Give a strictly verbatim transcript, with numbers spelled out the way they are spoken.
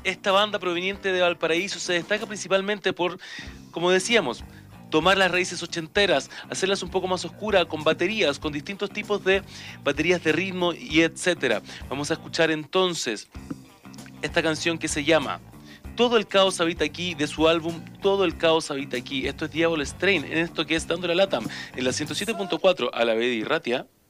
esta banda proveniente de Valparaíso se destaca principalmente por, como decíamos, tomar las raíces ochenteras, hacerlas un poco más oscuras, con baterías, con distintos tipos de baterías de ritmo y etcétera. Vamos a escuchar entonces esta canción que se llama Todo el caos habita aquí, de su álbum Todo el caos habita aquí. Esto es Diablo Strain, en esto que es Dando la Latam, en la ciento siete punto cuatro a la B de Irratia.